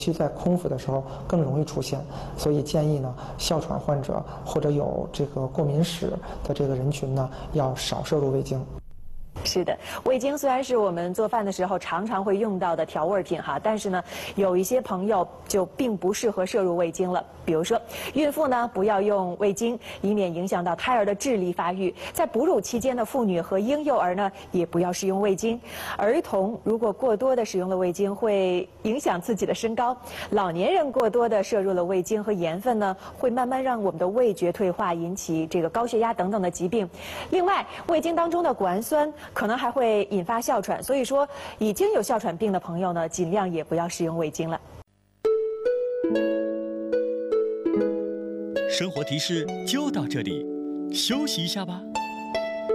其在空腹的时候更容易出现，所以建议呢，哮喘患者或者有这个过敏史的这个人群呢，要少摄入味精。 是的，味精虽然是我们做饭的时候常常会用到的调味品哈，但是呢，有一些朋友就并不适合摄入味精了。比如说，孕妇呢不要用味精，以免影响到胎儿的智力发育。在哺乳期间的妇女和婴幼儿呢，也不要食用味精。儿童如果过多的使用了味精，会影响自己的身高。老年人过多的摄入了味精和盐分呢，会慢慢让我们的味觉退化，引起这个高血压等等的疾病。另外，味精当中的谷氨酸可能还会引发哮喘，所以说已经有哮喘病的朋友呢，尽量也不要食用味精了。 生活提示就到这里，休息一下吧。